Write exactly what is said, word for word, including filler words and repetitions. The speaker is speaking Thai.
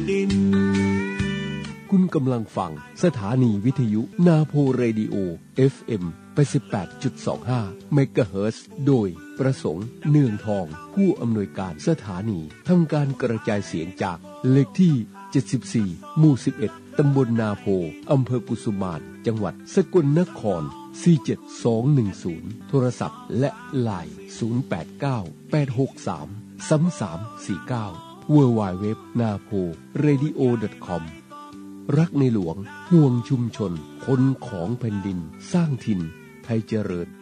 ดินคุณกำลังฟังสถานีวิทยุนาโพเรดิโอ เอฟ เอ็ม แปดสิบแปดจุดสองห้า เมกะเฮิรตซ์โดยประสงค์เนืองทองผู้อำนวยการสถานีทำการกระจายเสียงจากเลขที่เจ็ดสิบสี่หมู่สิบเอ็ดตำบลนาโพอำเภอกุสุมานจังหวัดสกลนครสี่เจ็ดสองหนึ่งศูนย์โทรศัพท์และไลน์ศูนย์แปดเก้า แปดหกสาม สามสามสี่เก้า ดับเบิลยู ดับเบิลยู ดับเบิลยู ดอท นาโพเรดิโอ ดอท คอม รักในหลวงห่วงชุมชนคนของแผ่นดินสร้างถิ่นไทยเจริญ